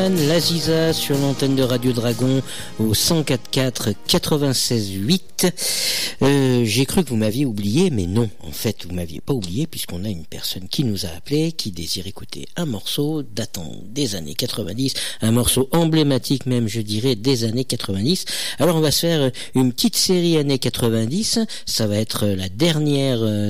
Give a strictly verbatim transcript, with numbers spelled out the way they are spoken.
La Ziza sur l'antenne de Radio Dragon au cent quatre virgule quatre quatre-vingt-seize huit. Euh, j'ai cru que vous m'aviez oublié, mais non, en fait vous m'aviez pas oublié puisqu'on a une personne qui nous a appelé, qui désire écouter un morceau datant des années quatre-vingt-dix, un morceau emblématique même, je dirais, des années quatre-vingt-dix. Alors on va se faire une petite série années quatre-vingt-dix, ça va être la dernière